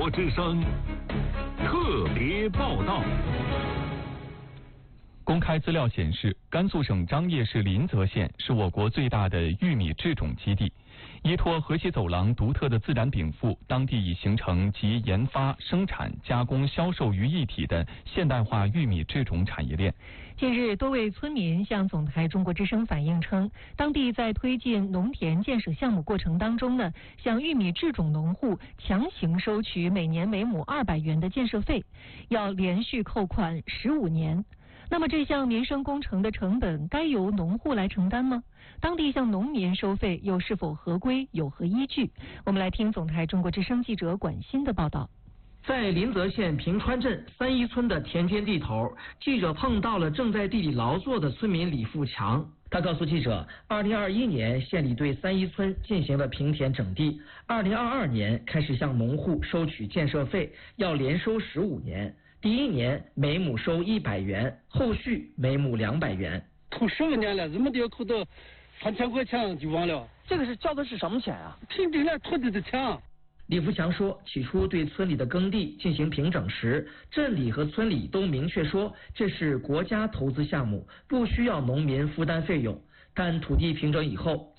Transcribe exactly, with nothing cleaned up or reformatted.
国之声特别报道。 公开资料显示，甘肃省张掖市临泽县是我国最大的玉米制种基地。依托河西走廊独特的自然禀赋，当地已形成集研发、生产、加工、销售于一体的现代化玉米制种产业链。 近日，多位村民向总台中国之声反映称，当地在推进农田建设项目过程当中呢，向玉米制种农户强行收取每年每亩二百元的建设费，要连续扣款十五年。那么这项民生工程的成本该由农户来承担吗？当地向农民收费又是否合规，有何依据？我们来听总台中国之声记者管欣的报道。 在临泽县平川镇三一村的田间地头，记者碰到了正在地里劳作的村民李富强。他告诉记者，二零二一年县里对三一村进行了平田整地，二零二二年开始向农户收取建设费，要连收十五年。第一年每亩收一百元，后续每亩两百元。 扣十五年了，怎么的要扣到三千块钱就完了？ 这个是交的是什么钱啊？ 平地了土地的钱。 李福强说，起初对村里的耕地进行平整时，镇里和村里都明确说这是国家投资项目，不需要农民负担费用。但土地平整以后，